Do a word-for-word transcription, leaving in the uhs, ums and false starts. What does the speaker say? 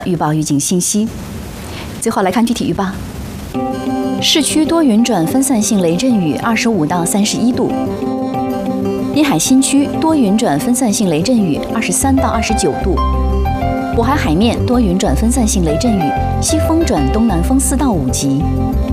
预报预警信息。最后来看具体预报：市区多云转分散性雷阵雨，二十五到三十一度；滨海新区多云转分散性雷阵雨，二十三到二十九度；渤海海面多云转分散性雷阵雨，西风转东南风四到五级。